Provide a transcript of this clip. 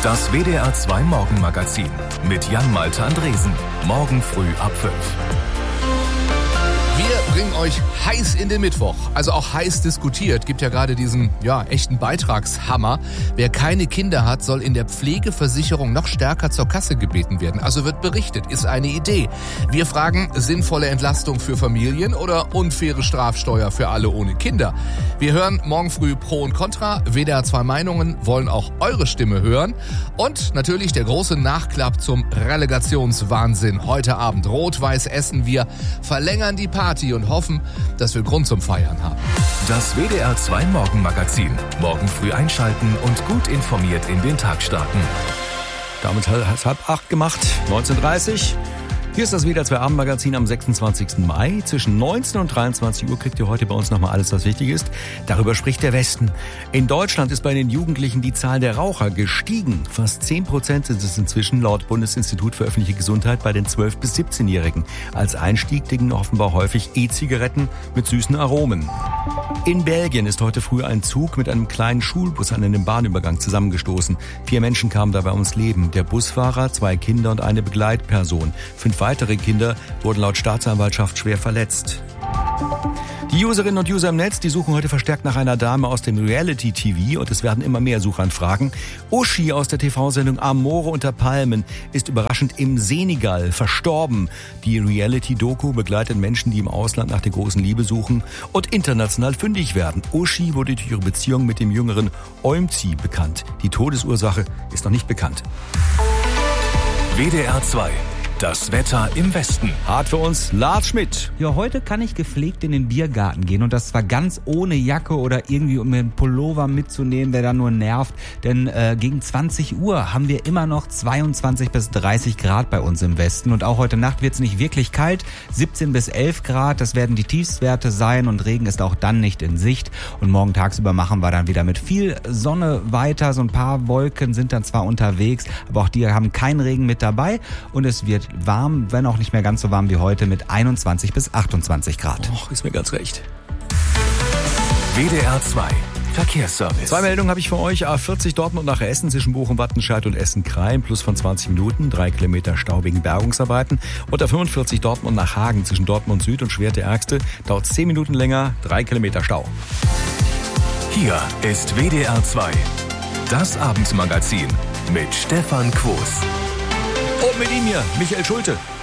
Das WDR 2 Morgenmagazin mit Jan-Malte Andresen. Morgen früh ab 5. Wir bringen euch heiß in den Mittwoch, also auch heiß diskutiert. Gibt ja gerade diesen, echten Beitragshammer. Wer keine Kinder hat, soll in der Pflegeversicherung noch stärker zur Kasse gebeten werden. Also wird berichtet, ist eine Idee. Wir fragen, sinnvolle Entlastung für Familien oder unfaire Strafsteuer für alle ohne Kinder? Wir hören morgen früh Pro und Contra. WDR 2 Meinungen wollen auch eure Stimme hören. Und natürlich der große Nachklapp zum Relegationswahnsinn. Heute Abend Rot-Weiß Essen. Wir verlängern die Party und hoffen, dass wir Grund zum Feiern haben. Das WDR 2 Morgenmagazin. Morgen früh einschalten und gut informiert in den Tag starten. Damit hat es 7:30 gemacht, 19:30. Hier ist das WDR 2 Abendmagazin am 26. Mai. Zwischen 19 und 23 Uhr kriegt ihr heute bei uns nochmal alles, was wichtig ist. Darüber spricht der Westen. In Deutschland ist bei den Jugendlichen die Zahl der Raucher gestiegen. Fast 10% sind es inzwischen laut Bundesinstitut für öffentliche Gesundheit bei den 12- bis 17-Jährigen. Als Einstieg dienen offenbar häufig E-Zigaretten mit süßen Aromen. In Belgien ist heute früh ein Zug mit einem kleinen Schulbus an einem Bahnübergang zusammengestoßen. 4 Menschen kamen dabei ums Leben. Der Busfahrer, 2 Kinder und eine Begleitperson. 5 weitere Kinder wurden laut Staatsanwaltschaft schwer verletzt. Die Userinnen und User im Netz, die suchen heute verstärkt nach einer Dame aus dem Reality-TV und es werden immer mehr Suchanfragen. Uschi aus der TV-Sendung Amore unter Palmen ist überraschend im Senegal verstorben. Die Reality-Doku begleitet Menschen, die im Ausland nach der großen Liebe suchen und international fündig werden. Uschi wurde durch ihre Beziehung mit dem jüngeren Oimzi bekannt. Die Todesursache ist noch nicht bekannt. WDR 2. Das Wetter im Westen. Hart für uns, Lars Schmidt. Ja, heute kann ich gepflegt in den Biergarten gehen und das zwar ganz ohne Jacke oder irgendwie um einen Pullover mitzunehmen, der dann nur nervt, denn gegen 20 Uhr haben wir immer noch 22 bis 30 Grad bei uns im Westen und auch heute Nacht wird es nicht wirklich kalt, 17 bis 11 Grad, das werden die Tiefstwerte sein und Regen ist auch dann nicht in Sicht und morgen tagsüber machen wir dann wieder mit viel Sonne weiter, so ein paar Wolken sind dann zwar unterwegs, aber auch die haben keinen Regen mit dabei und es wird warm, wenn auch nicht mehr ganz so warm wie heute mit 21 bis 28 Grad. Och, ist mir ganz recht. WDR 2 Verkehrsservice. 2 Meldungen habe ich für euch. A40 Dortmund nach Essen zwischen Bochum, Wattenscheid und Essen-Krain. Plus von 20 Minuten. 3 Kilometer Stau wegen Bergungsarbeiten. Und A45 Dortmund nach Hagen zwischen Dortmund Süd und Schwerte-Ärgste. Dauert 10 Minuten länger. 3 Kilometer Stau. Hier ist WDR 2. Das Abendmagazin mit Stefan Quos. Und mit ihm hier, Michael Schulte.